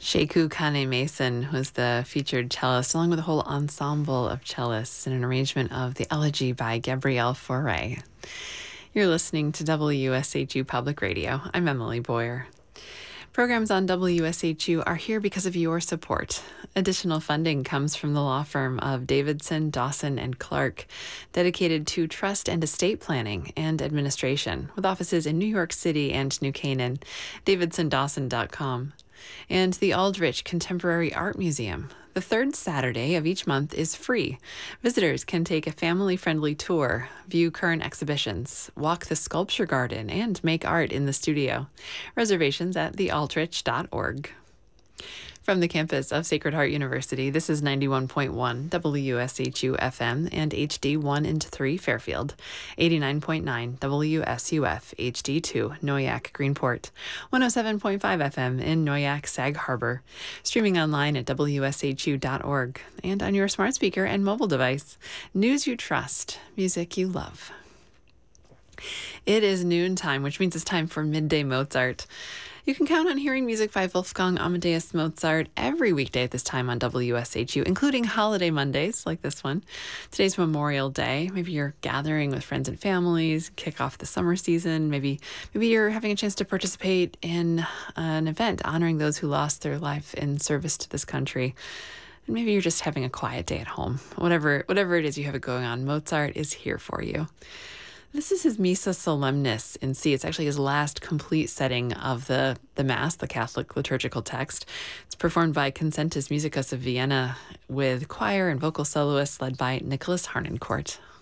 Sheku Kane Mason was the featured cellist, along with a whole ensemble of cellists in an arrangement of the Elegy by Gabrielle Fauré. You're listening to WSHU Public Radio. I'm Emily Boyer. Programs on WSHU are here because of your support. Additional funding comes from the law firm of Davidson, Dawson, and Clark, dedicated to trust and estate planning and administration, with offices in New York City and New Canaan, davidsondawson.com. And the Aldrich Contemporary Art Museum. The third Saturday of each month is free. Visitors can take a family-friendly tour, view current exhibitions, walk the sculpture garden, and make art in the studio. Reservations at thealdrich.org. From the campus of Sacred Heart University, this is 91.1 WSHU FM and HD 1 and 3 Fairfield, 89.9 WSUF HD 2 Noyak Greenport, 107.5 FM in Noyak Sag Harbor, streaming online at WSHU.org and on your smart speaker and mobile device. News you trust, music you love. It is noontime, which means it's time for Midday Mozart. You can count on hearing music by Wolfgang Amadeus Mozart every weekday at this time on WSHU, including holiday Mondays like this one. Today's Memorial Day. Maybe you're gathering with friends and families, kick off the summer season. Maybe you're having a chance to participate in an event honoring those who lost their life in service to this country. And maybe you're just having a quiet day at home. Whatever it is you have going on, Mozart is here for you. This is his Missa Solemnis in C. It's actually his last complete setting of the Mass, the Catholic liturgical text. It's performed by Concentus Musicus of Vienna with choir and vocal soloists led by Nicholas Harnoncourt.